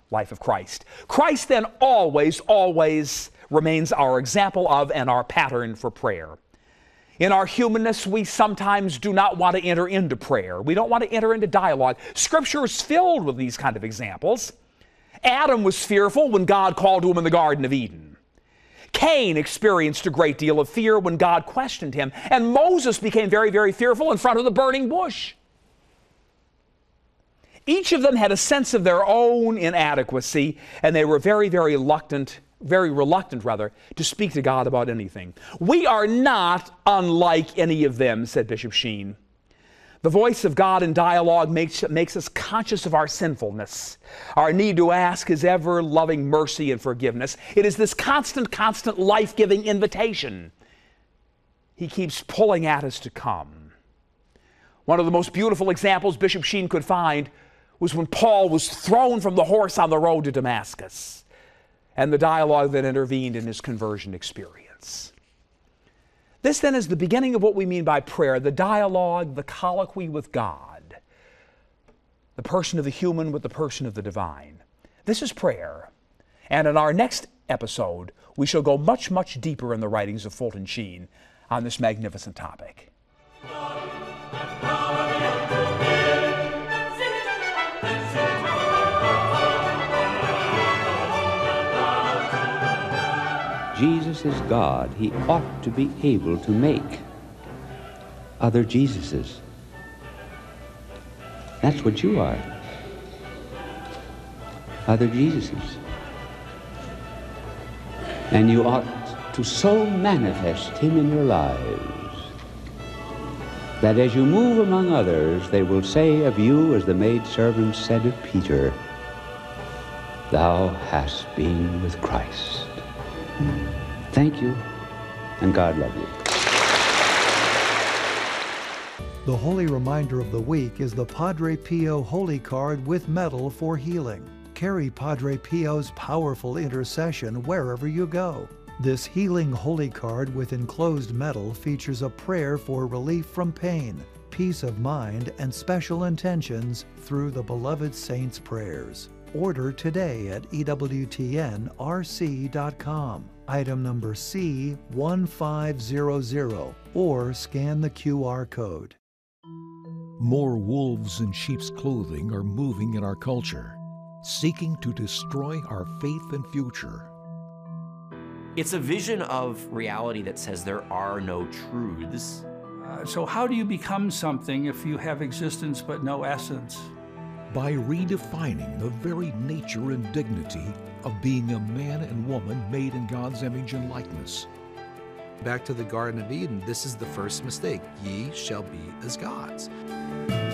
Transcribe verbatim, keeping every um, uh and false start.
life of Christ. Christ then always, always remains our example of and our pattern for prayer. In our humanness, we sometimes do not want to enter into prayer. We don't want to enter into dialogue. Scripture is filled with these kind of examples. Adam was fearful when God called to him in the Garden of Eden. Cain experienced a great deal of fear when God questioned him. And Moses became very, very fearful in front of the burning bush. Each of them had a sense of their own inadequacy, and they were very, very reluctant very reluctant, rather, to speak to God about anything. We are not unlike any of them, said Bishop Sheen. The voice of God in dialogue makes, makes us conscious of our sinfulness, our need to ask His ever-loving mercy and forgiveness. It is this constant, constant life-giving invitation He keeps pulling at us to come. One of the most beautiful examples Bishop Sheen could find was when Paul was thrown from the horse on the road to Damascus, and the dialogue that intervened in his conversion experience. This then is the beginning of what we mean by prayer, the dialogue, the colloquy with God, the person of the human with the person of the divine. This is prayer. And in our next episode, we shall go much, much deeper in the writings of Fulton Sheen on this magnificent topic. Jesus is God. He ought to be able to make other Jesuses. That's what you are. Other Jesuses. And you ought to so manifest Him in your lives that as you move among others, they will say of you, as the maidservant said of Peter, "Thou hast been with Christ." Thank you, and God love you. The Holy Reminder of the Week is the Padre Pio Holy Card with Medal for Healing. Carry Padre Pio's powerful intercession wherever you go. This healing holy card with enclosed medal features a prayer for relief from pain, peace of mind, and special intentions through the beloved saints' prayers. Order today at E W T N R C dot com, item number C one five zero zero, or scan the Q R code. More wolves in sheep's clothing are moving in our culture, seeking to destroy our faith and future. It's a vision of reality that says there are no truths. Uh, so how do you become something if you have existence but no essence? By redefining the very nature and dignity of being a man and woman made in God's image and likeness. Back to the Garden of Eden, this is the first mistake. Ye shall be as gods.